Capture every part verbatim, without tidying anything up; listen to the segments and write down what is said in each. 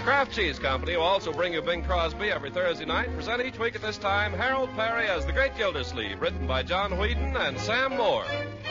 Kraft Cheese Company will also bring you Bing Crosby every Thursday night. Present each week at this time Harold Perry as The Great Gildersleeve, written by John Whedon and Sam Moore.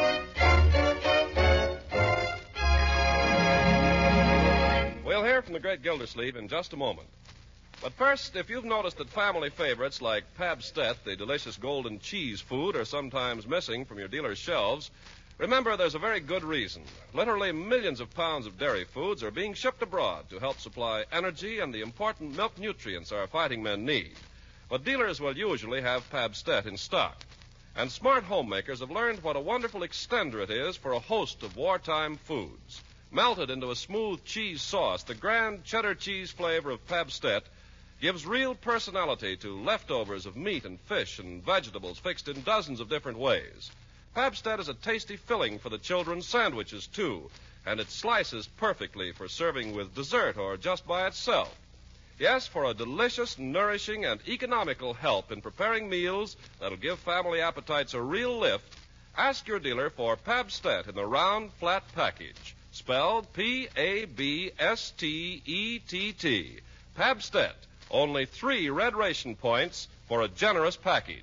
We'll hear from The Great Gildersleeve in just a moment. But first, if you've noticed that family favorites like Pabst-ett, the delicious golden cheese food, are sometimes missing from your dealer's shelves, remember there's a very good reason. Literally millions of pounds of dairy foods are being shipped abroad to help supply energy and the important milk nutrients our fighting men need. But dealers will usually have Pabst-ett in stock. And smart homemakers have learned what a wonderful extender it is for a host of wartime foods. Melted into a smooth cheese sauce, the grand cheddar cheese flavor of Pabst-ett gives real personality to leftovers of meat and fish and vegetables fixed in dozens of different ways. Pabst-ett is a tasty filling for the children's sandwiches, too, and it slices perfectly for serving with dessert or just by itself. Yes, for a delicious, nourishing, and economical help in preparing meals that'll give family appetites a real lift, ask your dealer for Pabst-ett in the round, flat package, spelled P A B S T E T T. Pabst-ett, only three red ration points for a generous package.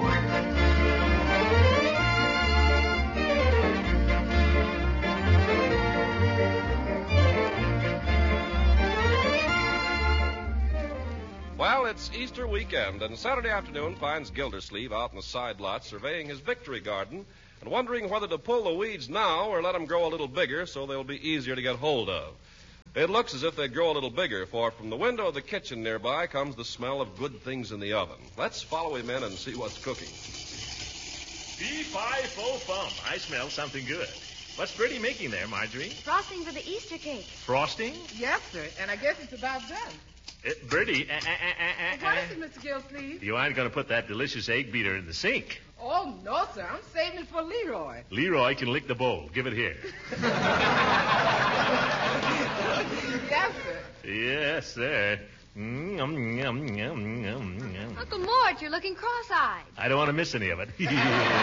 Well, it's Easter weekend, and Saturday afternoon finds Gildersleeve out in the side lot surveying his victory garden and wondering whether to pull the weeds now or let them grow a little bigger so they'll be easier to get hold of. It looks as if they grow a little bigger, for from the window of the kitchen nearby comes the smell of good things in the oven. Let's follow him in and see what's cooking. Fee-fi-fo-fum. I smell something good. What's Bertie making there, Marjorie? Frosting for the Easter cake. Frosting? Yes, sir, and I guess it's about done. Uh, Bertie, uh, uh, uh, uh, What is it, Mister Gilsleeve? You aren't going to put that delicious egg beater in the sink. Oh, no, sir. I'm saving it for Leroy. Leroy can lick the bowl. Give it here. Yes, sir. Yes, sir. Mm, yum, yum, yum, yum, yum. Uncle Mort, you're looking cross-eyed. I don't want to miss any of it. Kitchen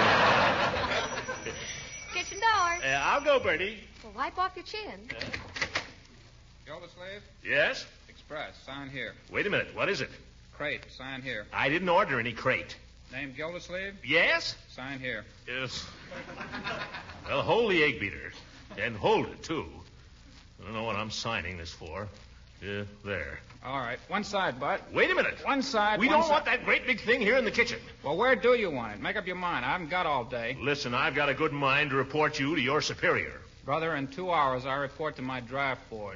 door. Uh, I'll go, Bertie. Well, wipe off your chin. Uh, Gildersleeve? yes? Express. Sign here. Wait a minute. What is it? Crate. Sign here. I didn't order any crate. Name Gildersleeve? Yes? Sign here. Yes. Well, hold the egg beater. And hold it, too. I don't know what I'm signing this for. Yeah, there. All right. One side, Bud. Wait a minute. One side. We one don't si- want that great big thing here in the kitchen. Well, where do you want it? Make up your mind. I haven't got all day. Listen, I've got a good mind to report you to your superior. Brother, in two hours, I report to my draft board.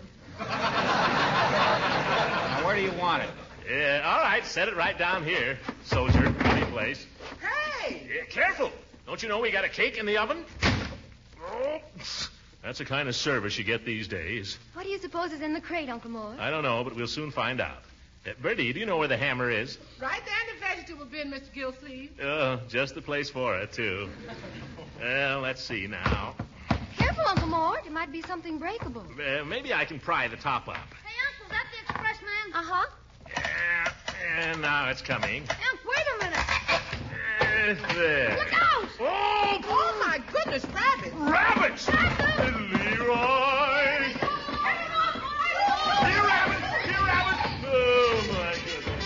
Now, where do you want it? Yeah, all right. Set it right down here. Soldier, pretty place. Hey! Yeah, careful. Don't you know we got a cake in the oven? Oh, that's the kind of service you get these days. What do you suppose is in the crate, Uncle Mort? I don't know, but we'll soon find out. Uh, Bertie, do you know where the hammer is? Right there in the vegetable bin, Mister Gilsleeve. Oh, just the place for it, too. Well, let's see now. Careful, Uncle Mort. It might be something breakable. Uh, maybe I can pry the top up. Hey, Uncle, that the express man? Uh-huh. Yeah, and now it's coming. Unc, wait a minute. Uh, there. Look out! Oh, Oh, my goodness, rabbit. rabbits! Leroy! Here, rabbit! Here, rabbit! Oh, my goodness.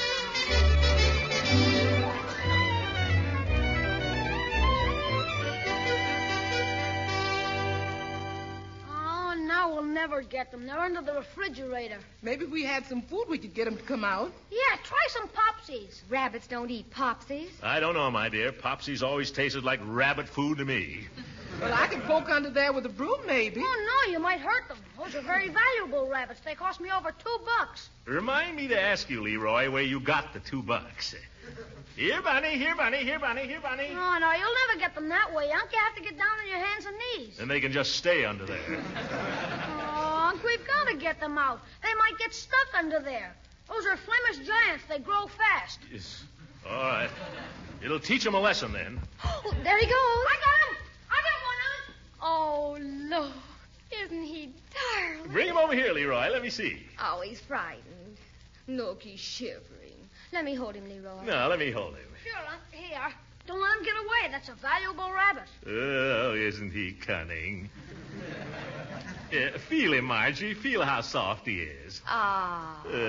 Oh, now we'll never get them. They're under the refrigerator. Maybe if we had some food, we could get them to come out. Yeah, try some Popsies. Rabbits don't eat Popsies. I don't know, my dear. Popsies always tasted like rabbit food to me. Well, I could poke under there with a broom, maybe. Oh, no, you might hurt them. Those are very valuable rabbits. They cost me over two bucks. Remind me to ask you, Leroy, where you got the two bucks. Here, Bunny, here, Bunny, here, Bunny, here, Bunny. No, no, you'll never get them that way, Unc. You have to get down on your hands and knees. And they can just stay under there. Oh, Unc, we've got to get them out. They might get stuck under there. Those are Flemish giants. They grow fast. Yes. All right. It'll teach them a lesson then. Oh, there he goes. I got him. I got one, Unc. Oh, Lord. Isn't he darling? Bring him over here, Leroy. Let me see. Oh, he's frightened. Look, he's shivering. Let me hold him, Leroy. No, let me hold him. Sure, Unc. Here. Don't let him get away. That's a valuable rabbit. Oh, isn't he cunning? Uh, feel him, Marjorie. Feel how soft he is. Ah. Uh...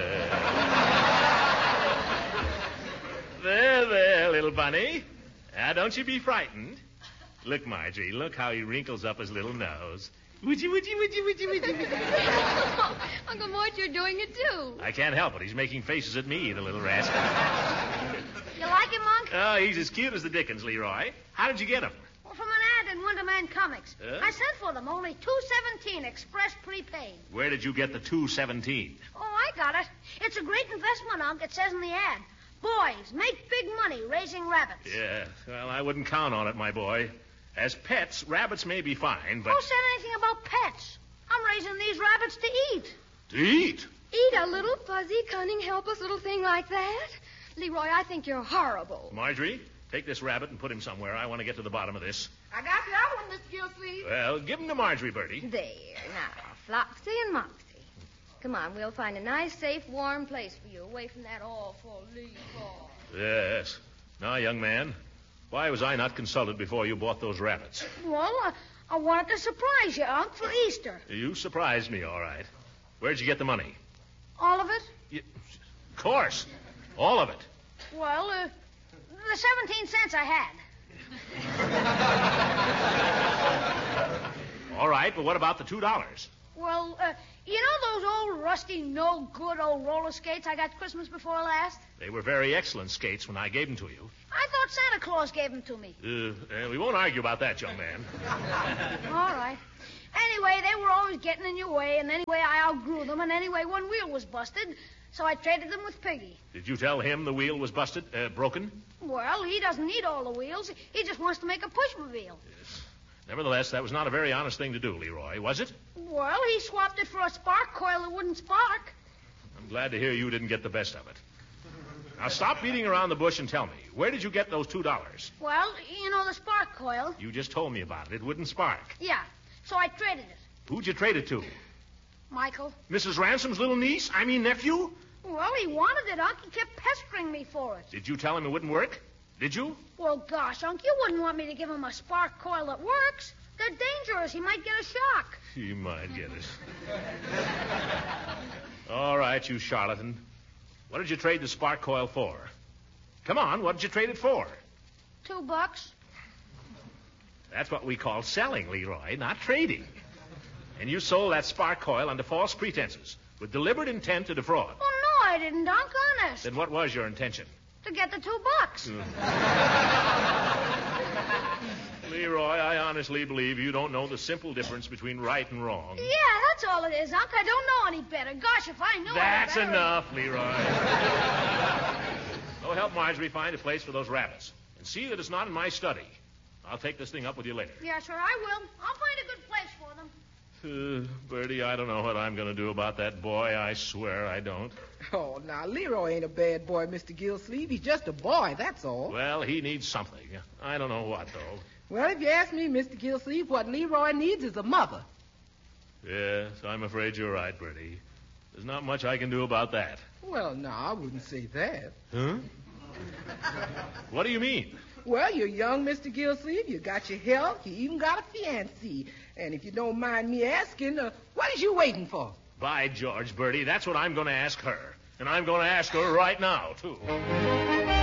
There, there, little bunny. Now, don't you be frightened. Look, Marjorie, look how he wrinkles up his little nose. Would you, would you, would you, would you, would you? Uncle Mort, you're doing it too. I can't help it. He's making faces at me, the little rascal. You like him, Unc? Oh, he's as cute as the Dickens, Leroy. How did you get him? Well, from an ad in Wonderman Comics. Huh? I sent for them, only two seventeen express prepaid. Where did you get the two seventeen? Oh, I got it. It's a great investment, Unc. It says in the ad. Boys, make big money raising rabbits. Yeah, well, I wouldn't count on it, my boy. As pets, rabbits may be fine, but... Who said anything about pets? I'm raising these rabbits to eat. To eat? Eat a little fuzzy, cunning, helpless little thing like that? Leroy, I think you're horrible. Marjorie, take this rabbit and put him somewhere. I want to get to the bottom of this. I got the other one, Mister Gillsleeve. Well, give him to Marjorie, Bertie. There, now, Flopsy and Moxie. Come on, we'll find a nice, safe, warm place for you, away from that awful Leroy. Yes. Now, young man, why was I not consulted before you bought those rabbits? Well, uh, I wanted to surprise you, Unc, for Easter. You surprised me, all right. Where'd you get the money? All of it? You... Of course. All of it. Well, uh, the seventeen cents I had. All right, but what about the two dollars? Well, uh, you know those old rusty, no-good old roller skates I got Christmas before last? They were very excellent skates when I gave them to you. I thought Santa Claus gave them to me. Uh, uh, we won't argue about that, young man. All right. Anyway, they were always getting in your way, and anyway, I outgrew them, and anyway, one wheel was busted, so I traded them with Piggy. Did you tell him the wheel was busted, uh, broken? Well, he doesn't need all the wheels. He just wants to make a pushmobile. Yes. Nevertheless, that was not a very honest thing to do, Leroy, was it? Well, he swapped it for a spark coil that wouldn't spark. I'm glad to hear you didn't get the best of it. Now, stop beating around the bush and tell me, where did you get those two dollars? Well, you know the spark coil? You just told me about it. It wouldn't spark. Yeah, so I traded it. Who'd you trade it to? Michael. Missus Ransom's little niece? I mean nephew? Well, he wanted it, Unc. He kept pestering me for it. Did you tell him it wouldn't work? Did you? Well, gosh, Unc, you wouldn't want me to give him a spark coil that works. They're dangerous. He might get a shock. He might get it. All right, you charlatan. What did you trade the spark coil for? Come on, what did you trade it for? Two bucks. That's what we call selling, Leroy, not trading. And you sold that spark coil under false pretenses, with deliberate intent to defraud. Oh, no, I didn't, Unc, honest. Then what was your intention? To get the two bucks. Leroy, I honestly believe you don't know the simple difference between right and wrong. Yeah, that's all it is, Unc. I don't know any better. Gosh, if I knew That's any better... enough, Leroy. Go help Marjorie find a place for those rabbits. And see that it's not in my study. I'll take this thing up with you later. Yeah, sure, I will. I'll find a good place for them. Uh, Bertie, I don't know what I'm going to do about that boy. I swear I don't. Oh, now, Leroy ain't a bad boy, Mister Gillsleeve. He's just a boy, that's all. Well, he needs something. I don't know what, though. Well, if you ask me, Mister Gillsleeve, what Leroy needs is a mother. Yes, I'm afraid you're right, Bertie. There's not much I can do about that. Well, no, I wouldn't say that. Huh? What do you mean? Well, you're young, Mister Gillsleeve. You got your health. You even got a fiancée. And if you don't mind me asking, uh, what is you waiting for? By George, Bertie, that's what I'm going to ask her. And I'm going to ask her right now, too.